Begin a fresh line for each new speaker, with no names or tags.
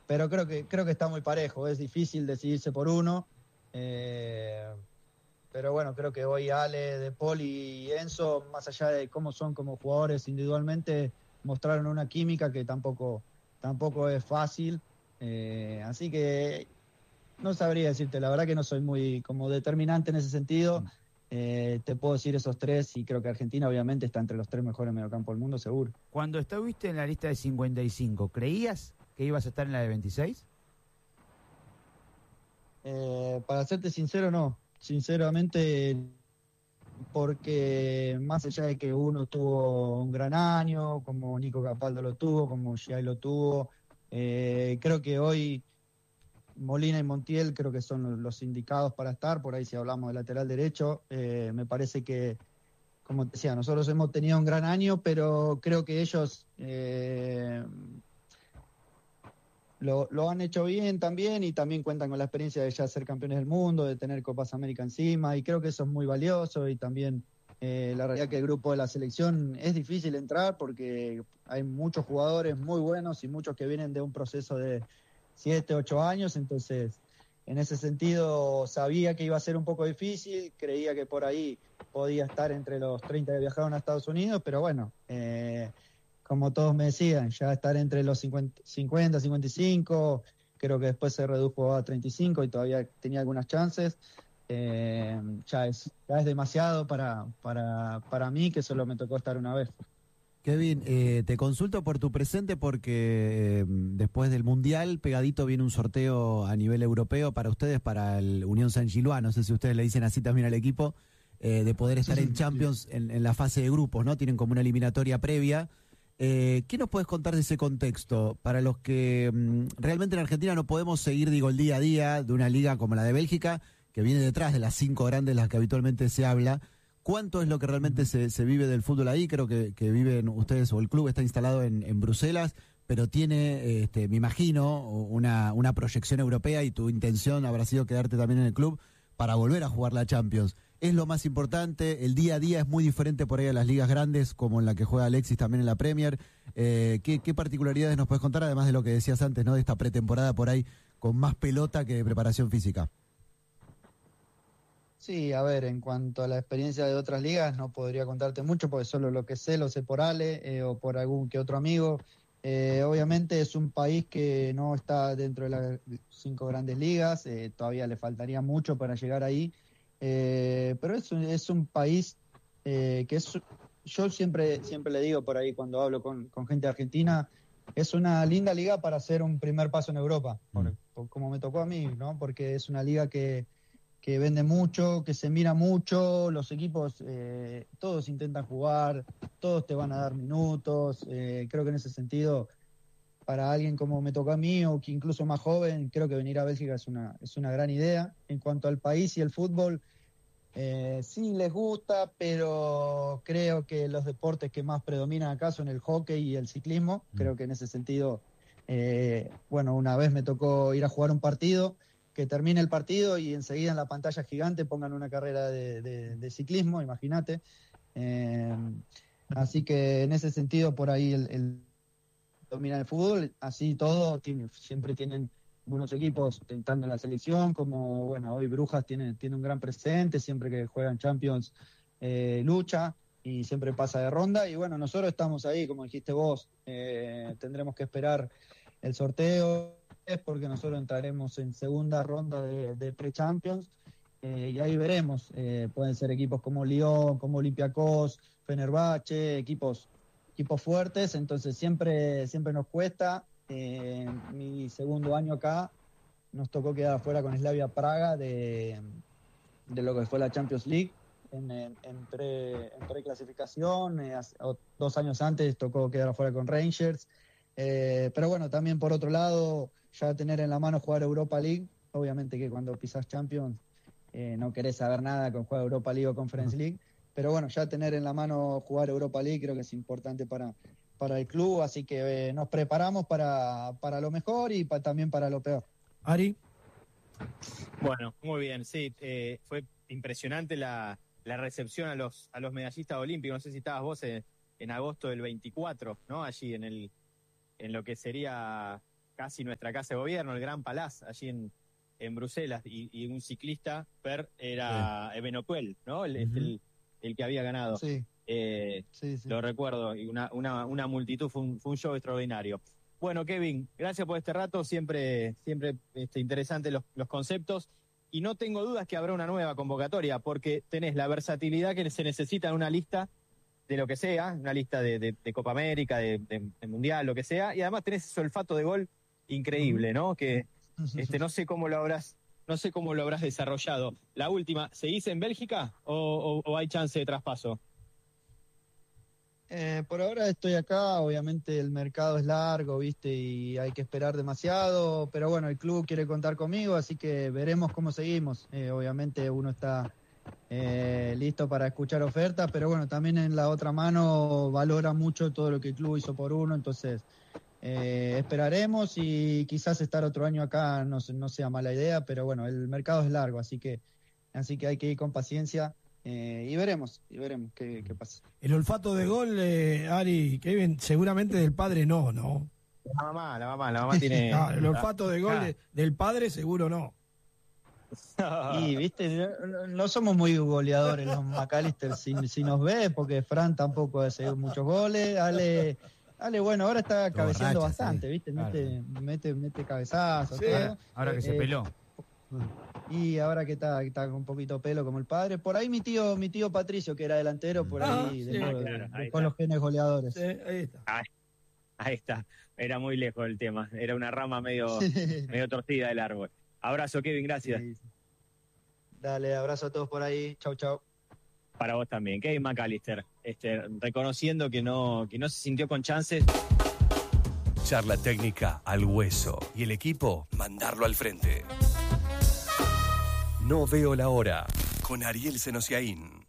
pero creo que está muy parejo, es difícil decidirse por uno, pero bueno, creo que hoy Ale, De Paul y Enzo, más allá de cómo son como jugadores individualmente, mostraron una química que tampoco es fácil, así que no sabría decirte, la verdad que no soy muy como determinante en ese sentido. Te puedo decir esos tres y creo que Argentina obviamente está entre los tres mejores mediocampo del mundo, seguro.
Cuando estuviste en la lista de 55, ¿creías que ibas a estar en la de 26?
Para serte sincero, no. Sinceramente, porque más allá de que uno tuvo un gran año, como Nico Capaldo lo tuvo, como Giai lo tuvo, creo que hoy Molina y Montiel creo que son los indicados para estar, por ahí si hablamos de lateral derecho, me parece que, como te decía, nosotros hemos tenido un gran año, pero creo que ellos lo han hecho bien también y también cuentan con la experiencia de ya ser campeones del mundo, de tener Copas América encima y creo que eso es muy valioso y también la realidad que el grupo de la selección es difícil entrar porque hay muchos jugadores muy buenos y muchos que vienen de un proceso de 7, 8 años, entonces en ese sentido sabía que iba a ser un poco difícil, creía que por ahí podía estar entre los 30 que viajaron a Estados Unidos, pero bueno, como todos me decían, ya estar entre los 50, 55, creo que después se redujo a 35 y todavía tenía algunas chances. Ya es demasiado para mí, que solo me tocó estar una vez.
Kevin, te consulto por tu presente porque después del Mundial, pegadito viene un sorteo a nivel europeo para ustedes, para el Unión San Giluá, no sé si ustedes le dicen así también al equipo, de poder estar en Champions en la fase de grupos, ¿no? Tienen como una eliminatoria previa. ¿Qué nos puedes contar de ese contexto? Para los que realmente en Argentina no podemos seguir, digo, el día a día de una liga como la de Bélgica, que viene detrás de las 5 grandes de las que habitualmente se habla. ¿Cuánto es lo que realmente se vive del fútbol ahí? Creo que viven ustedes, o el club está instalado en Bruselas, pero tiene, me imagino, una proyección europea y tu intención habrá sido quedarte también en el club para volver a jugar la Champions. Es lo más importante, el día a día es muy diferente por ahí a las ligas grandes, como en la que juega Alexis también en la Premier. ¿Qué particularidades nos puedes contar, además de lo que decías antes, ¿no? De esta pretemporada por ahí con más pelota que preparación física?
Sí, a ver, en cuanto a la experiencia de otras ligas, no podría contarte mucho porque solo lo que sé lo sé por Ale o por algún que otro amigo. Obviamente es un país que no está dentro de las 5 grandes ligas, todavía le faltaría mucho para llegar ahí, pero es un país que es, yo siempre le digo por ahí cuando hablo con gente argentina, es una linda liga para hacer un primer paso en Europa, como me tocó a mí, ¿no? Porque es una liga que vende mucho, que se mira mucho, los equipos todos intentan jugar, todos te van a dar minutos, creo que en ese sentido, para alguien como me tocó a mí o que incluso más joven, creo que venir a Bélgica es una gran idea. En cuanto al país y el fútbol, sí les gusta, pero creo que los deportes que más predominan acá son el hockey y el ciclismo, creo que en ese sentido, bueno, una vez me tocó ir a jugar un partido, que termine el partido y enseguida en la pantalla gigante pongan una carrera de ciclismo, imagínate. Así que en ese sentido por ahí el domina el fútbol, así todo, siempre tienen buenos equipos tentando en la selección, como bueno, hoy Brujas tiene un gran presente, siempre que juegan Champions lucha y siempre pasa de ronda, y bueno, nosotros estamos ahí, como dijiste vos, tendremos que esperar el sorteo, porque nosotros entraremos en segunda ronda de pre-Champions, y ahí veremos, pueden ser equipos como Lyon, como Olympiacos, Fenerbahce, equipos fuertes, entonces siempre nos cuesta. Mi segundo año acá nos tocó quedar afuera con Slavia Praga de lo que fue la Champions League en preclasificación. 2 años antes tocó quedar afuera con Rangers. Pero bueno, también por otro lado, ya tener en la mano jugar Europa League, obviamente que cuando pisas Champions no querés saber nada con jugar Europa League o Conference League, pero bueno, ya tener en la mano jugar Europa League creo que es importante para el club, así que nos preparamos para lo mejor y también para lo peor.
Ari.
Bueno, muy bien, sí, fue impresionante la recepción a los medallistas olímpicos. No sé si estabas vos en agosto del 24, ¿no? Allí en lo que sería casi nuestra casa de gobierno, el Gran Palais, allí en Bruselas, y un ciclista, Per, era Evenepoel, ¿no? El que había ganado.
Sí. Sí.
Lo recuerdo, y una multitud, fue un show extraordinario. Bueno, Kevin, gracias por este rato, siempre interesantes los conceptos, y no tengo dudas que habrá una nueva convocatoria, porque tenés la versatilidad que se necesita en una lista de lo que sea, una lista de Copa América, de Mundial, lo que sea, y además tenés ese olfato de gol increíble, ¿no? Que no sé cómo lo habrás desarrollado. La última, ¿seguís en Bélgica o hay chance de traspaso?
Por ahora estoy acá, obviamente el mercado es largo, ¿viste? Y hay que esperar demasiado, pero bueno, el club quiere contar conmigo, así que veremos cómo seguimos. Obviamente uno está listo para escuchar ofertas, pero bueno, también en la otra mano valora mucho todo lo que el club hizo por uno, entonces esperaremos y quizás estar otro año acá no sea mala idea, pero bueno, el mercado es largo, así que hay que ir con paciencia. Y veremos qué pasa.
El olfato de gol, Ari, Kevin, seguramente del padre no.
La mamá tiene...
No, el olfato de gol del padre seguro no.
Y, viste, no somos muy goleadores los McAllister, si nos ve, porque Fran tampoco hace muchos goles, Ale, bueno, ahora está cabeceando bastante, ¿viste? Claro. Mete cabezazos.
Sí.
Ahora que se peló.
Y ahora que está con un poquito pelo como el padre, por ahí mi tío Patricio, que era delantero, por ahí, con los genes goleadores.
Sí, ahí está.
Ahí está, era muy lejos el tema, era una rama medio torcida del árbol. Abrazo, Kevin, gracias.
Sí. Dale, abrazo a todos por ahí, chau.
Para vos también, Kevin McAllister, reconociendo que no se sintió con chances.
Charla técnica al hueso y el equipo mandarlo al frente. No veo la hora con Ariel Senosiaín.